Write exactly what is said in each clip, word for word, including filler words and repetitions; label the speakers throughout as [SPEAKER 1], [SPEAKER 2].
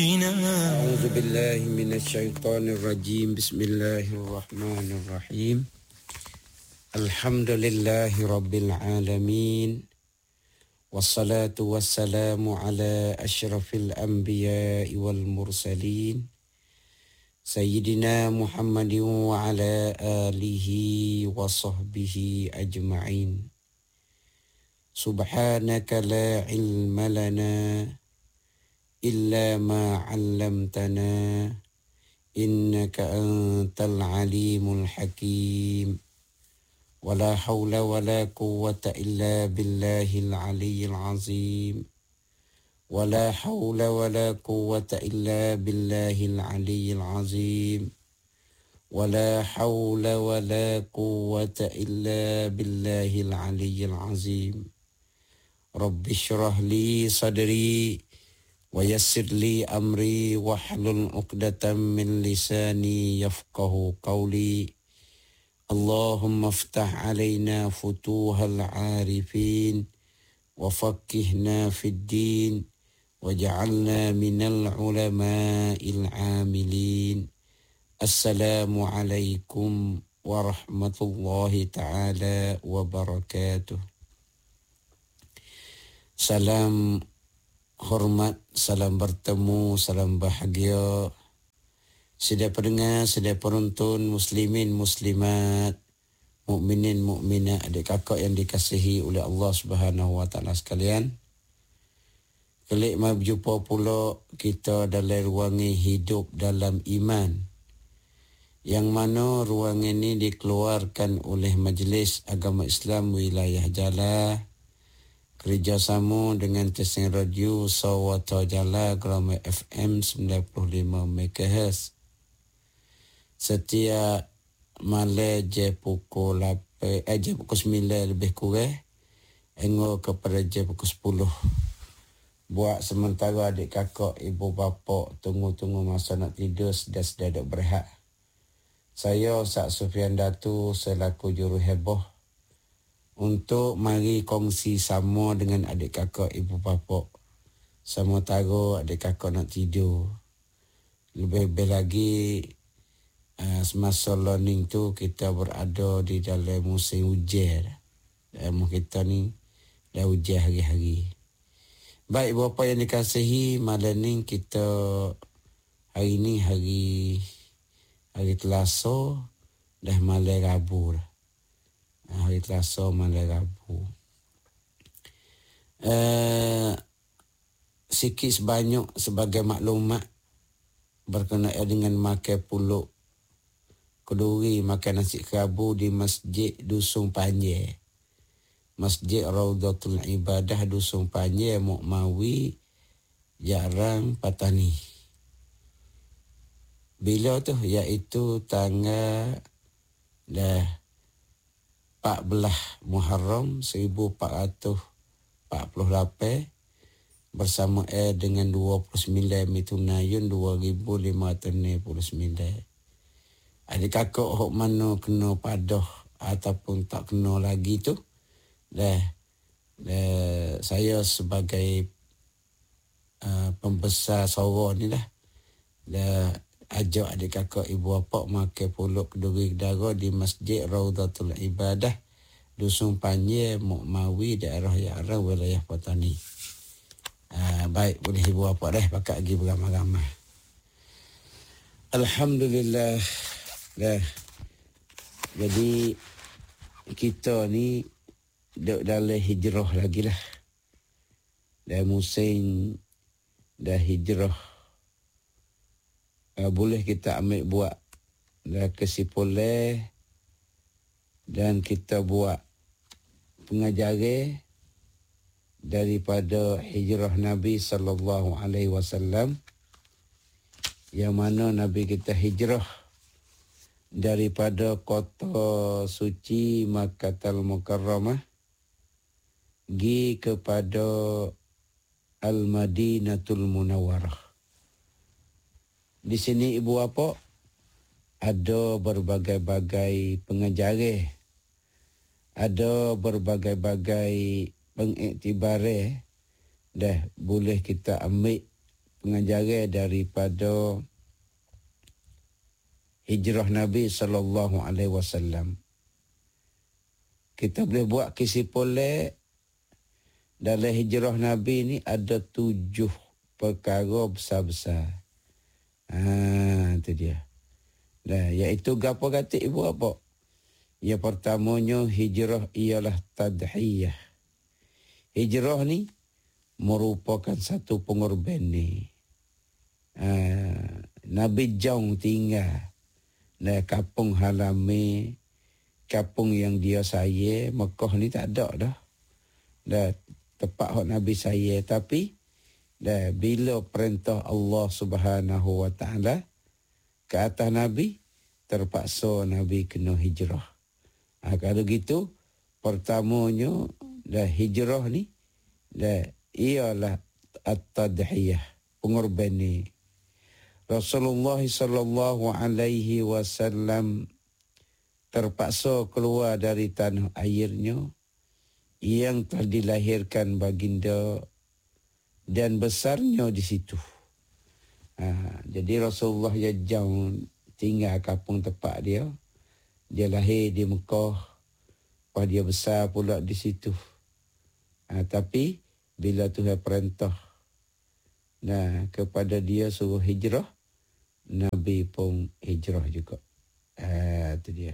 [SPEAKER 1] أعوذ بالله من الشيطان الرجيم بسم الله الرحمن الرحيم الحمد لله رب العالمين والصلاة والسلام على أشرف الأنبياء والمرسلين سيدنا محمد وعلى آله وصحبه أجمعين سبحانك لا علم لنا إلا ما علمتنا إنك أنت العليم الحكيم ولا حول ولا قوة إلا بالله العلي العظيم ولا حول ولا قوة إلا بالله العلي العظيم ولا حول ولا قوة إلا بالله العلي العظيم رب اشرح لي صدري ويسر لي أمري واحلل عقدة من لساني يفقه قولي اللهم افتح علينا فتوح العارفين وفقهنا في الدين وجعلنا من العلماء العاملين السلام عليكم ورحمة الله تعالى وبركاته. Salam hormat, salam bertemu, salam bahagia. Sedia pendengar, sedia penonton, muslimin, muslimat, mukminin, mukminat, adik kakak yang dikasihi oleh Allah Subhanahu Wa Taala sekalian. Kali mai berjumpa pula kita dalam ruangan hidup dalam iman. Yang mana ruangan ini dikeluarkan oleh Majlis Agama Islam Wilayah Jala kerjasama dengan stesen radio Sawata Jala Grama F M sembilan puluh lima megahertz. Setiap malam je pukul lapan, eh, je pukul sembilan lebih kurang, hingga kepada je pukul sepuluh. Buat sementara adik kakak, ibu bapa tunggu-tunggu masa nak tidur, sedia-sedia duk berehat. Saya Ustaz Sufian Datu selaku juru heboh untuk mari kongsi sama dengan adik kakak, ibu bapa. Sama taruh adik kakak nak tidur. Lebih-lebih lagi uh, semasa learning tu kita berada di dalam musim hujan. Dalam kita ni dah hujan hari-hari. Baik bapa yang dikasihi, malam ni kita hari ni hari hari Selasa dah malam Rabu dah. Hari Selasa malam Rabu. Uh, sikit sebanyak sebagai maklumat berkenaan dengan makan pulut keduri, makan nasi kerabu di Masjid Dusun Panjang. Masjid Raudatul Ibadah Dusun Panjang, Mukmawi, Jarang, Patani. Bila tu? Iaitu tanggal dah empat belas Muharram seribu empat ratus empat puluh lapan bersama eh dengan dua puluh sembilan Mitunayun dua ribu lima ratus enam puluh sembilan. Adik kakak hok mana kena padah ataupun tak kena lagi tu, dah, dah saya sebagai uh, pembesar Sora ni dah, dah ajak adik kakak ibu bapa makan pulut keduri kedara di Masjid Raudatul Ibadah Dusun Panjang, Mukmawi, daerah Yarang, wilayah Patani. Uh, baik, boleh ibu bapa dah pakat lagi beramai-ramai. Alhamdulillah. Dah. Jadi kita ni duduk dalam hijrah lagi lah. Dah musim dah hijrah. Uh, boleh kita ambil buat dah kesimpulan dan kita buat pengajaran daripada hijrah Nabi sallallahu alaihi wasallam, yang mana Nabi kita hijrah daripada kota suci Makkahul Mukarramah gi kepada Al-Madinatul Munawwarah. Di sini ibu bapa ada berbagai-bagai pengajaran, ada berbagai-bagai pengiktibaran dah boleh kita ambil pengajaran daripada hijrah Nabi sallallahu alaihi wasallam. Kita boleh buat kesimpulan dalam hijrah Nabi ni ada tujuh perkara besar-besar. Ah, itu dia. Nah, iaitu gapo kata ibu apa? Yang pertamanya hijrah ialah tadhiyah. Hijrah ni merupakan satu pengorbanan ni. Ah, Nabi jauh tinggal di kampung halaman, kampung yang dia saya, Mekah ni tak ada dah. Dah tempat hak Nabi saya, tapi dah bila perintah Allah Subhanahu wa taala ke atas Nabi, terpaksa Nabi kena hijrah. Ha, kalau gitu, pertamanya dah hijrah ni dah ialah at-tadhiyah, pengorbanan. Rasulullah sallallahu alaihi wasallam terpaksa keluar dari tanah airnya yang telah dilahirkan baginda dan besarnya di situ. Ha, jadi Rasulullah ya jauh tinggal kampung tempat dia. Dia lahir di Mekah, lepas dia besar pula di situ. Ha, tapi bila Tuhan perintah nah kepada dia suruh hijrah, Nabi pun hijrah juga. Ah, itu dia.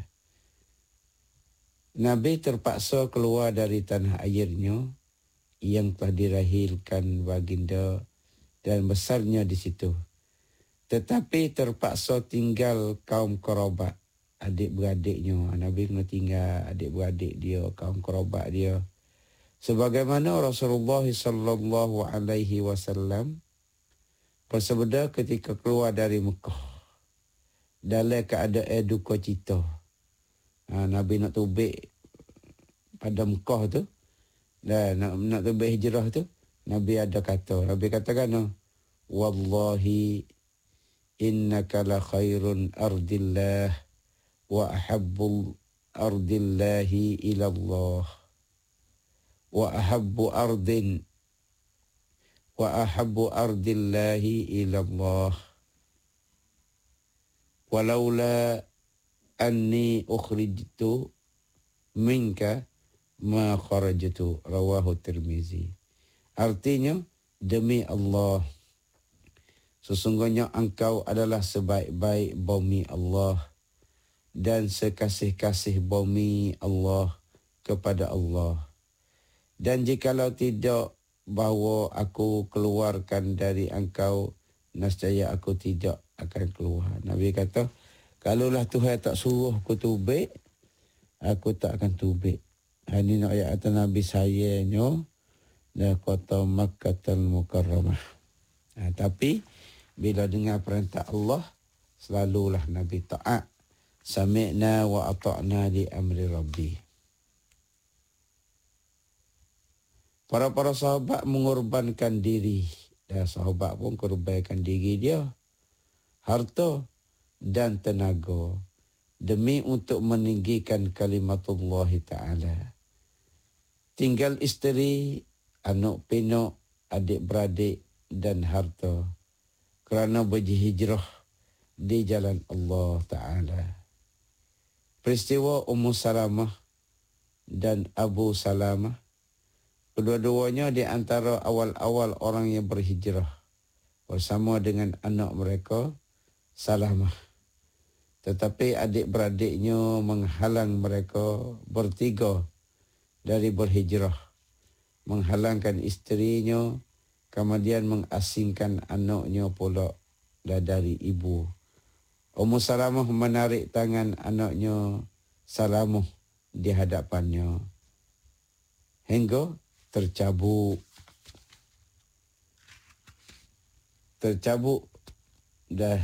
[SPEAKER 1] Nabi terpaksa keluar dari tanah airnya yang telah dirahilkan baginda dan besarnya di situ. Tetapi terpaksa tinggal kaum kerabat, adik-beradiknya. Nabi kena tinggal adik-beradik dia, kaum kerabat dia. Sebagaimana Rasulullah sallallahu alaihi wasallam bersabda ketika keluar dari Mekah dalam keadaan duka cita. Ha, Nabi nak tubik pada Mekah tu, dan nak, nak tubik hijrah tu, Nabi ada kata, Nabi katakan, wallahi innaka la khairun ardillah wa ahabbul ardillahi ila Allah wa ahabbu ardin wa ahabbu ardillahi ila Allah walaula anni ukhrijtu minka ma kharajtu, rawahu Tirmizi. Artinya, demi Allah, sesungguhnya engkau adalah sebaik-baik bumi Allah dan sekasih-kasih bumi Allah kepada Allah. Dan jikalau tidak bahawa aku keluarkan dari engkau, nescaya aku tidak akan keluar. Nabi kata, kalaulah Tuhan tak suruh aku tubik, aku tak akan tubik. Ini nak ayat atas Nabi sayanya dan kota Makkatul Mukarramah. Nah, tapi bila dengar perintah Allah, selalulah Nabi taat. Sami'na wa ata'na li amri Rabbi. Para-para sahabat mengorbankan diri. Dan sahabat pun korbankan diri dia, harta dan tenaga, demi untuk meninggikan kalimatullah Ta'ala. Tinggal isteri, anak pinak, adik-beradik dan harta, kerana berhijrah di jalan Allah Ta'ala. Peristiwa Ummu Salamah dan Abu Salamah, kedua-duanya di antara awal-awal orang yang berhijrah bersama dengan anak mereka, Salamah. Tetapi adik-beradiknya menghalang mereka bertiga dari berhijrah, menghalangkan isterinya, kemudian mengasingkan anaknya pula dari ibu. Ummu Salamah menarik tangan anaknya Salamah di hadapannya hingga tercabuk. Tercabuk dah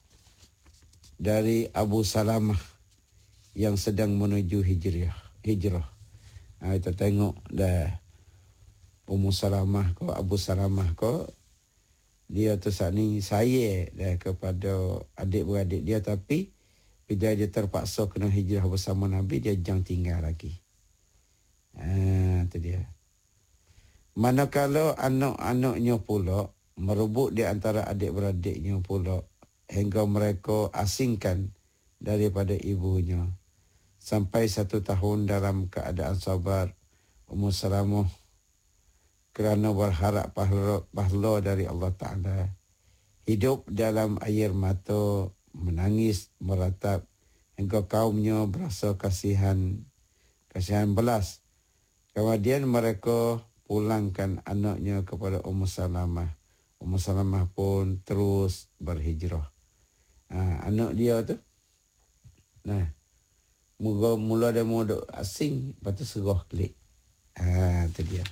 [SPEAKER 1] dari Abu Salamah yang sedang menuju hijrah. Hijrah. Ha, kita tengok dah Ummu Salamah ko, Abu Salamah ko, dia tu saat ni saya dah kepada adik-beradik dia, tapi bila dia terpaksa kena hijrah bersama Nabi, dia jangan tinggal lagi. Ha, tu dia. Manakala anak-anaknya pula merebut di antara adik-beradiknya pula hingga mereka asingkan daripada ibunya. Sampai satu tahun dalam keadaan sabar Ummu Salamah kerana berharap pahala, pahala dari Allah Ta'ala. Hidup dalam air mata, menangis, meratap hingga kaumnya berasa kasihan, kasihan belas. Kemudian mereka pulangkan anaknya kepada Ummu Salamah. Ummu Salamah pun terus berhijrah. Ha, anak dia tu, nah, mula, mula dia mula asing, lepas tu serah klik. Ha, tu dia.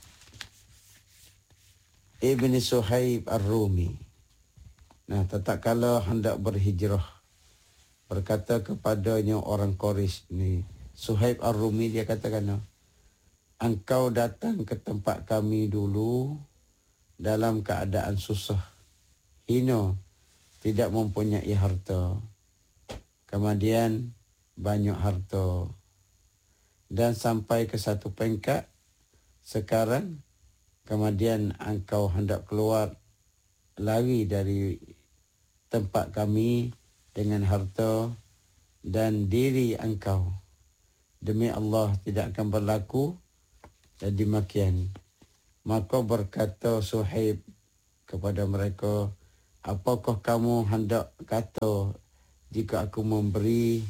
[SPEAKER 1] Ibn Suhaib Ar-Rumi. Nah, tak kala hendak berhijrah, berkata kepadanya orang Quraisy ni, Suhaib Ar-Rumi, dia katakan, engkau datang ke tempat kami dulu dalam keadaan susah, hina, tidak mempunyai harta. Kemudian banyak harta. Dan sampai ke satu peringkat, sekarang, kemudian engkau hendak keluar, lari dari tempat kami dengan harta dan diri engkau. Demi Allah tidak akan berlaku dan demikian. Maka berkata Suhaib kepada mereka, apakah kamu hendak kata jika aku memberi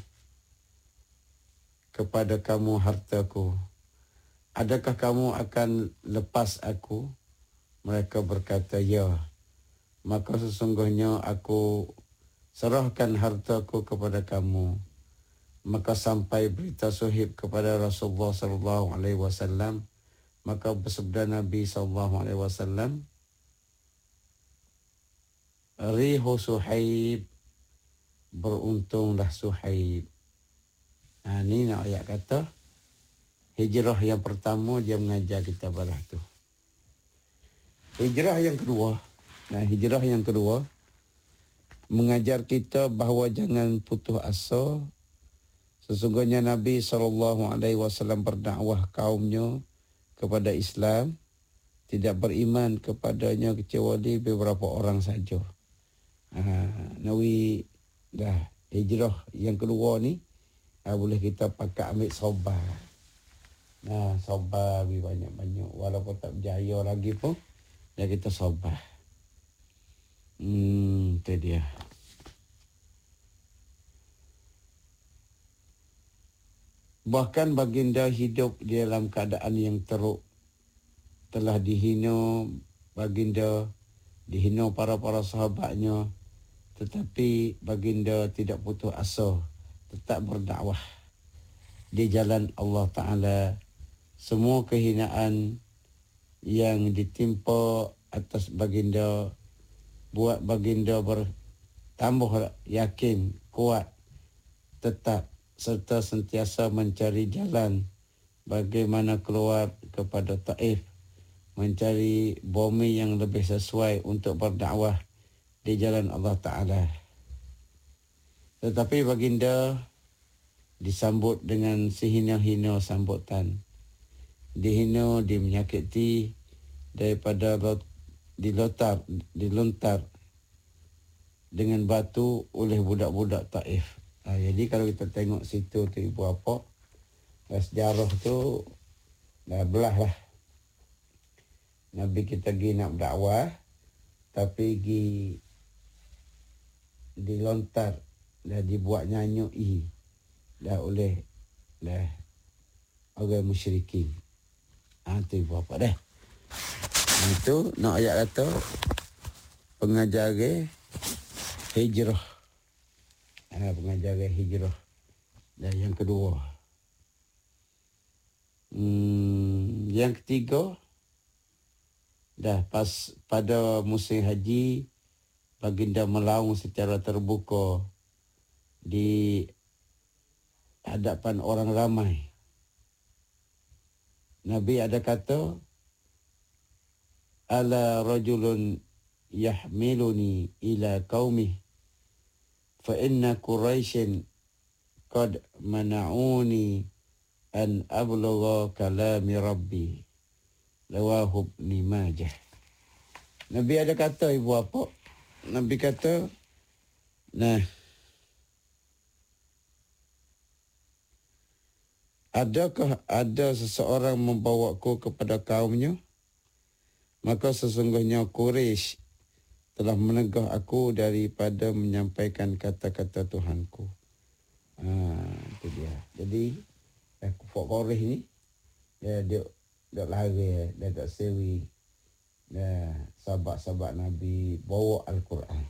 [SPEAKER 1] kepada kamu hartaku? Adakah kamu akan lepas aku? Mereka berkata, ya. Maka sesungguhnya aku serahkan hartaku kepada kamu. Maka sampai berita Suhaib kepada Rasulullah sallallahu alaihi wasallam, maka bersabda Nabi sallallahu alaihi wasallam, rihu Suhaib, beruntunglah Suhaib. Ha, ni nak ayat kata hijrah yang pertama dia mengajar kita balah tu. Hijrah yang kedua, nah hijrah yang kedua mengajar kita bahawa jangan putus asa. Sesungguhnya Nabi sallallahu alaihi wasallam berdakwah kaumnya kepada Islam, tidak beriman kepadanya kecuali beberapa orang saja. Ha, Nabi dah hijrah yang kedua ni, ha, boleh kita pakai ambil sabar. Nah, sabar lebih banyak-banyak. Walaupun tak berjaya lagi pun, dah kita sabar. Hmm, itu dia. Bahkan baginda hidup di dalam keadaan yang teruk. Telah dihina baginda, dihina para-para sahabatnya. Tetapi baginda tidak putus asa, tetap berdakwah di jalan Allah Ta'ala. Semua kehinaan yang ditimpa atas baginda buat baginda bertambah yakin, kuat, tetap, serta sentiasa mencari jalan bagaimana keluar kepada Taif, mencari bumi yang lebih sesuai untuk berdakwah di jalan Allah Ta'ala. Tetapi baginda disambut dengan sehina-hina sambutan. Dihina, dimenyakiti, daripada dilotar, dilontar dengan batu oleh budak-budak Taif. Ha, jadi kalau kita tengok situ tu ibu apa, sejarah tu dah belah lah. Nabi kita pergi nak berdakwah, tapi pergi dilontar, dah dibuat nyanyui dah oleh dah orang musyrikin. Ha, tu ibu apa dah. Itu nak ayat kata pengajar hijrah. Ha, pengajar hijrah. Dan yang kedua. Hmm, yang ketiga, dah pas pada musim haji, baginda melaung secara terbuka di hadapan orang ramai. Nabi ada kata, ala rajulun yahmiluni ila qaumih fa inna quraishin qad mana'uni an ablugha kalami rabbi, rawahu Ibn Majah. Nabi ada kata ibu bapa. Nabi kata, nah, adakah ada seseorang membawaku kepada kaumnya? Maka sesungguhnya Quraisy telah menegah aku daripada menyampaikan kata-kata Tuhanku. Ha, itu dia. Jadi, kufar Quraisy ni, dia dia dia lari, dia tak sewi. Dia sahabat-sahabat Nabi bawa Al-Quran.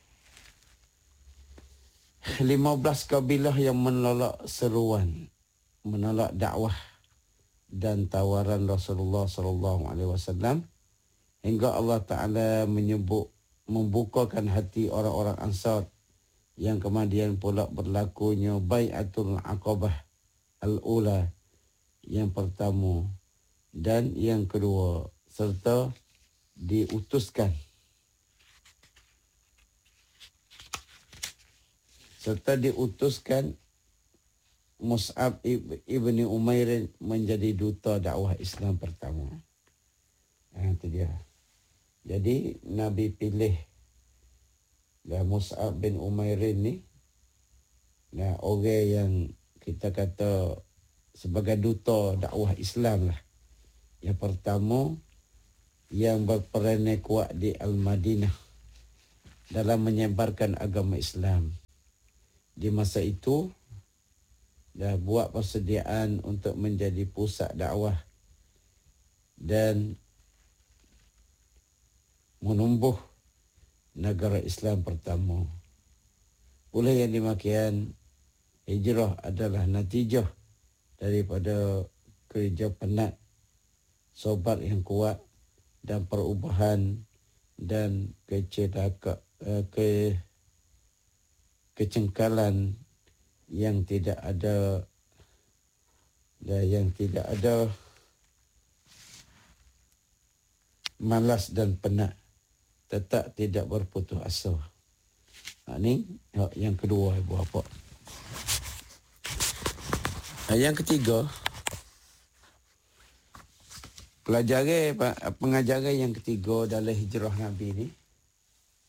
[SPEAKER 1] lima belas kabilah yang menolak seruan, menolak dakwah dan tawaran Rasulullah sallallahu alaihi wasallam, hingga Allah Taala menyebut membukakan hati orang-orang Ansar yang kemudian pula berlakunya Bai'atul Aqabah Al-Ula yang pertama dan yang kedua, serta diutuskan serta diutuskan Mus'ab ibni Umair menjadi duta dakwah Islam pertama. Ha, itu dia. Jadi Nabi pilih dan Mus'ab bin Umair ni, nah, orang yang kita kata sebagai duta dakwah Islam lah. Yang pertama yang berperan kuat di Al-Madinah dalam menyebarkan agama Islam. Di masa itu dah buat persediaan untuk menjadi pusat dakwah dan menumbuh negara Islam pertama. Oleh yang demikian, hijrah adalah natijah daripada kerja penat, sobat yang kuat dan perubahan dan kecedaka, ke kecengkalan yang tidak ada yang tidak ada malas dan penat, tetap tidak berputus asa. Ha, ni yang kedua ibu bapa. Yang ketiga, pelajaran pengajaran yang ketiga dalam hijrah Nabi ni,